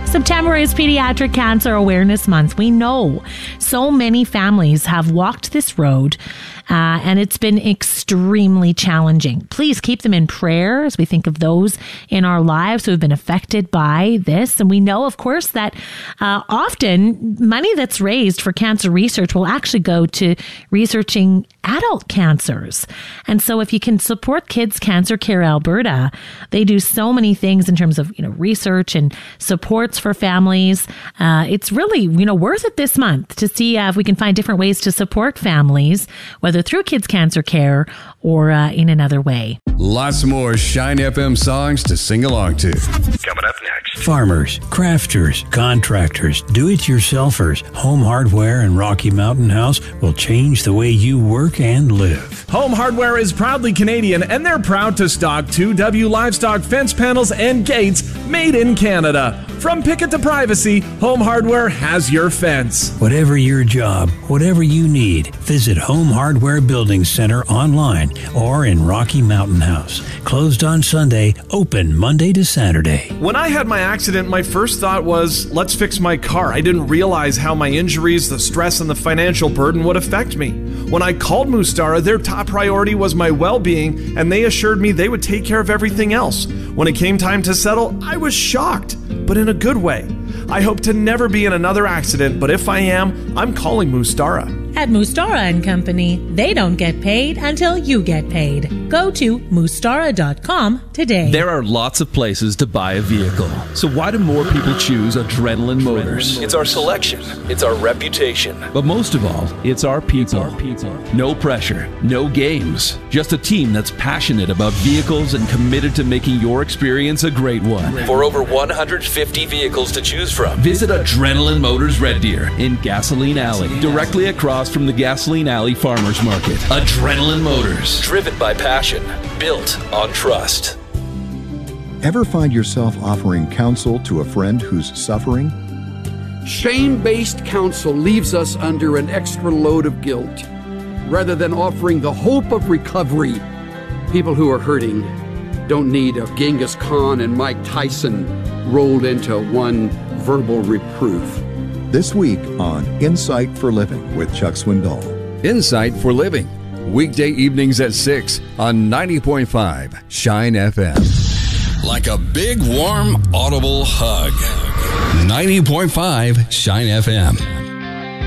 September is Pediatric Cancer Awareness Month. We know so many families have walked this road and it's been extremely challenging. Please keep them in prayer as we think of those in our lives who have been affected by this. And we know, of course, that often money that's raised for cancer research will actually go to researching adult cancers. And so if you can support Kids Cancer Care Alberta, they do so many things in terms of, research and supports for families. It's really, worth it this month to see if we can find different ways to support families, whether through Kids Cancer Care or in another way. Lots more Shine FM songs to sing along to. Coming up next. Farmers, crafters, contractors, do-it-yourselfers, Home Hardware and Rocky Mountain House will change the way you work and live. Home Hardware is proudly Canadian, and they're proud to stock 2W livestock fence panels and gates made in Canada. From picket to privacy, Home Hardware has your fence. Whatever your job, whatever you need, visit Home Hardware Building Center online or in Rocky Mountain House. Closed on Sunday, open Monday to Saturday. When I had my accident, my first thought was, let's fix my car. I didn't realize how my injuries, the stress, and the financial burden would affect me. When I called Mustara, their top priority was my well-being, and they assured me they would take care of everything else. When it came time to settle, I was shocked, but in a good way. I hope to never be in another accident, but if I am, I'm calling Mustara. At Mustara & Company, they don't get paid until you get paid. Go to Mustara.com today. There are lots of places to buy a vehicle. So why do more people choose Adrenaline Motors? It's our selection. It's our reputation. But most of all, it's our people. No pressure, no games. Just a team that's passionate about vehicles and committed to making your experience a great one. For over 150 vehicles to choose from, visit Adrenaline Motors Red Deer in Gasoline Alley, directly across from the Gasoline Alley Farmers Market. Adrenaline Motors. Driven by passion, built on trust. Ever find yourself offering counsel to a friend who's suffering? Shame-based counsel leaves us under an extra load of guilt, rather than offering the hope of recovery. People who are hurting don't need a Genghis Khan and Mike Tyson rolled into one verbal reproof. This week on Insight for Living with Chuck Swindoll. Insight for Living, weekday evenings at 6 on 90.5 Shine FM. Like a big, warm, audible hug. 90.5 Shine FM.